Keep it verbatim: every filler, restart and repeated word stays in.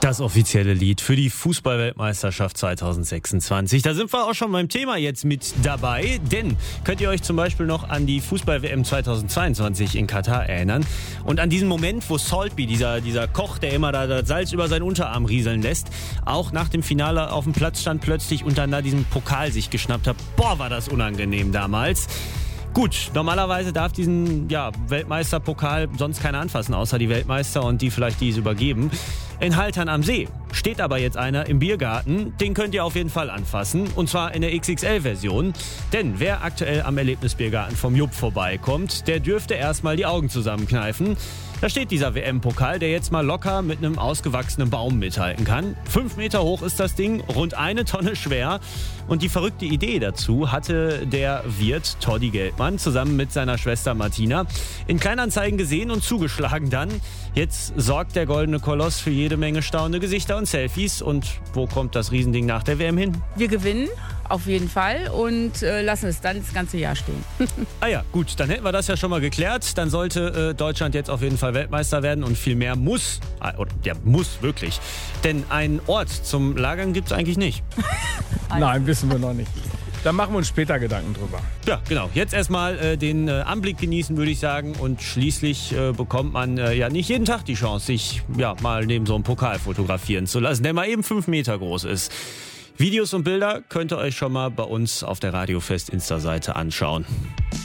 Das offizielle Lied für die Fußball-Weltmeisterschaft zwanzig sechsundzwanzig. Da sind wir auch schon beim Thema jetzt mit dabei, denn könnt ihr euch zum Beispiel noch an die Fußball-W M zweitausendzweiundzwanzig in Katar erinnern und an diesen Moment, wo Saltby, dieser, dieser Koch, der immer da das Salz über seinen Unterarm rieseln lässt, auch nach dem Finale auf dem Platz stand plötzlich und dann da diesen Pokal sich geschnappt hat. Boah, war das unangenehm damals. Gut, normalerweise darf diesen ja, Weltmeisterpokal sonst keiner anfassen, außer die Weltmeister und die vielleicht, die es übergeben. In Haltern am See steht aber jetzt einer im Biergarten, den könnt ihr auf jeden Fall anfassen, und zwar in der X X L-Version. Denn wer aktuell am Erlebnisbiergarten vom Jupp vorbeikommt, der dürfte erstmal die Augen zusammenkneifen. Da steht dieser W M-Pokal, der jetzt mal locker mit einem ausgewachsenen Baum mithalten kann. Fünf Meter hoch ist das Ding, rund eine Tonne schwer. Und die verrückte Idee dazu hatte der Wirt Toddy Geldmann zusammen mit seiner Schwester Martina in Kleinanzeigen gesehen und zugeschlagen dann. Jetzt sorgt der goldene Koloss für jede Menge staunende Gesichter und Selfies. Und wo kommt das Riesending nach der W M hin? Wir gewinnen, auf jeden Fall, und äh, lassen es dann das ganze Jahr stehen. Ah ja, gut, dann hätten wir das ja schon mal geklärt. Dann sollte äh, Deutschland jetzt auf jeden Fall Weltmeister werden und viel mehr muss, äh, oder der muss wirklich. Denn einen Ort zum Lagern gibt es eigentlich nicht. Nein, wissen wir noch nicht. Da machen wir uns später Gedanken drüber. Ja, genau. Jetzt erstmal äh, den äh, Anblick genießen, würde ich sagen. Und schließlich äh, bekommt man äh, ja nicht jeden Tag die Chance, sich ja mal neben so einem Pokal fotografieren zu lassen, der mal eben fünf Meter groß ist. Videos und Bilder könnt ihr euch schon mal bei uns auf der Radiofest Insta-Seite anschauen.